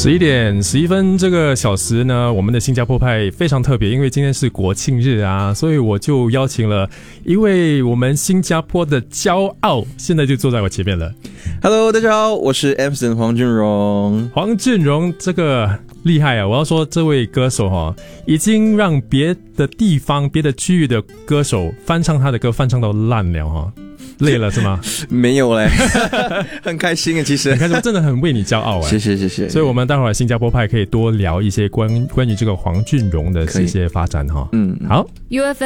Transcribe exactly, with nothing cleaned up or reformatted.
十一点十一分这个小时呢，我们的新加坡派非常特别，因为今天是国庆日啊，所以我就邀请了一位我们新加坡的骄傲，现在就坐在我前面了。 Hello， 大家好，我是 Emerson 黄俊荣。 黄俊荣这个厉害啊！我要说，这位歌手哈，已经让别的地方、别的区域的歌手翻唱他的歌，翻唱到烂了哈。累了是吗？ 没有嘞，很开心啊，其实很开心，真的很为你骄傲哎！ 谢谢谢谢。 所以我们待会儿新加坡派可以多聊一些关关于这个黄俊荣的这些发展哈。 嗯， 好。 U F M